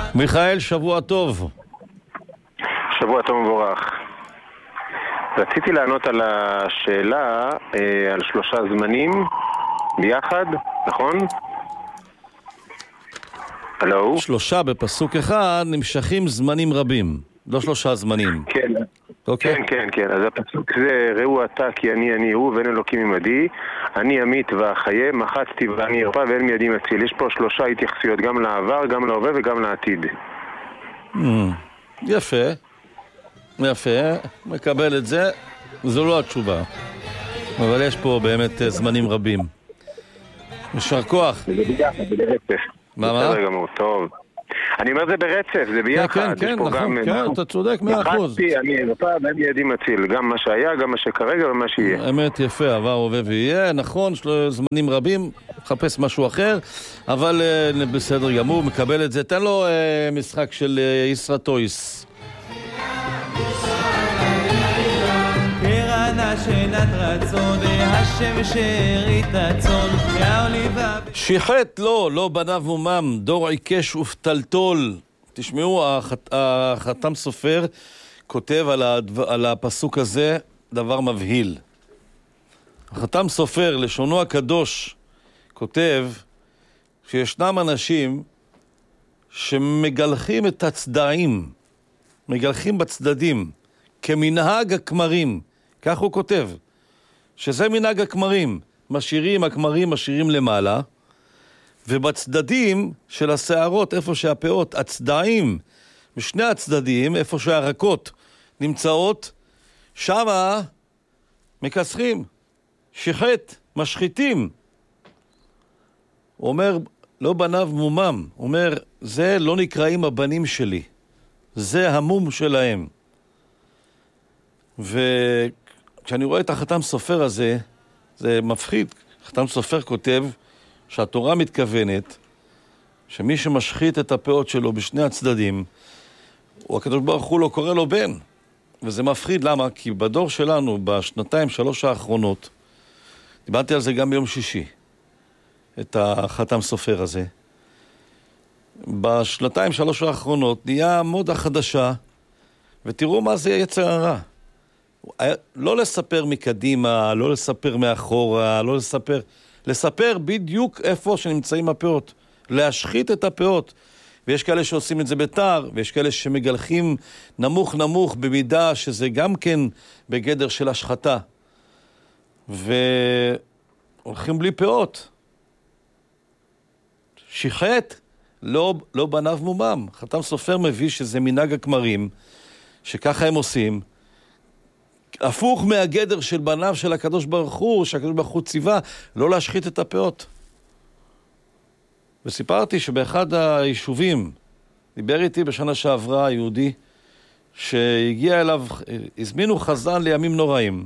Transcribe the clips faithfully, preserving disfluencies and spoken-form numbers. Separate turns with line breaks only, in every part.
מיכאל, שבוע טוב.
שבוע טוב מבורך. רציתי לענות על השאלה אה, על שלושה זמנים ביחד, נכון? הלו?
שלושה בפסוק אחד נמשכים זמנים רבים, לא שלושה זמנים.
כן,
אוקיי.
כן, כן, כן. אז הפסוק זה, ראו אתה כי אני אני הוא ואין אלוקים עמדי, אני אמית ואחיה, מחצתי ואני ארפא ואין מידי מציל. יש פה שלושה התייחסויות, גם לעבר, גם להווה וגם לעתיד.
Mm, יפה, יפה, מקבל את זה. זו לא התשובה, אבל יש פה באמת זמנים רבים. יישר כוח.
זה ביחד, זה ברצף.
מה, מה?
בסדר גמור, טוב. אני אומר זה ברצף, זה ביחד.
כן, כן, כן, נכון, כן, אתה צודק מאה אחוז.
מחצתי, אני ארפא ואין מידי מציל. גם מה שהיה, גם מה שכרגע ומה שיהיה.
אמת, יפה, עבר, הווה ויהיה, נכון, יש לו זמנים רבים, חפש משהו אחר, אבל uh, בסדר גמור, מקבל את זה. תן לו uh, משחק של uh, ישרטויס. שיחת לו, לא בניו מומם, דור עיקש ופתלתול. תשמעו, החת, החתם סופר כותב על, הדבר, על הפסוק הזה דבר מבהיל. החתם סופר, לשונו הקדוש, כותב שישנם אנשים שמגלחים את הצדעים, מגלחים בצדדים, כמנהג הכמרים. כך הוא כותב, שזה מנהג הכמרים. משאירים, הכמרים משאירים למעלה, ובצדדים של השערות, איפה שהפאות, הצדעים, משני הצדדים, איפה שהרקות נמצאות, שמה מכסחים, שיחת, משחיתים. הוא אומר, לא בניו מומם, הוא אומר, זה לא נקראים הבנים שלי, זה המום שלהם. וכשאני רואה את החתם סופר הזה, זה מפחיד. חתם סופר כותב שהתורה מתכוונת שמי שמשחית את הפאות שלו בשני הצדדים, הוא הקדוש ברוך הוא לא קורא לו בן. וזה מפחיד, למה? כי בדור שלנו, בשנתיים, שלוש האחרונות, דיברתי על זה גם ביום שישי, את החתם סופר הזה. בשנתיים, שלוש האחרונות, נהיה מודה חדשה, ותראו מה זה יצר הרע. לא לספר מקדימה, לא לספר מאחורה, לא לספר, לספר בדיוק איפה שנמצאים הפאות, להשחית את הפאות. ויש כאלה שעושים את זה בתר, ויש כאלה שמגלחים נמוך נמוך במידה שזה גם כן בגדר של השחתה. והולכים בלי פאות. שיחת, לא, לא בניו מומם. חתם סופר מביא שזה מנהג הכמרים, שככה הם עושים, הפוך מהגדר של בניו של הקדוש ברוך הוא, שהקדוש ברוך הוא ציווה לא להשחית את הפאות. וסיפרתי שבאחד היישובים, דיבר איתי בשנה שעברה יהודי, שהגיע אליו, הזמינו חזן לימים נוראים,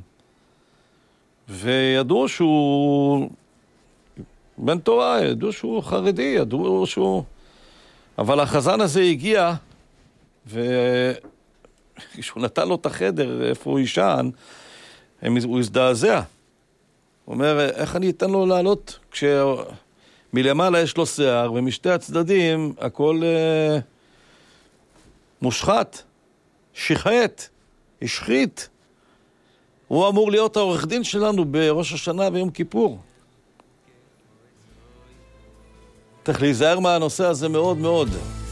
וידעו שהוא בן תורה, ידעו שהוא חרדי, ידעו שהוא... אבל החזן הזה הגיע, ו... כשהוא נתן לו את החדר, איפה הוא ישן, הוא הזדעזע. הוא אומר, איך אני אתן לו לעלות כשמלמעלה יש לו שיער, ומשתי הצדדים הכל אה, מושחת, שיחת, השחית. הוא אמור להיות העורך דין שלנו בראש השנה ויום כיפור. צריך להיזהר מהנושא הזה מאוד מאוד.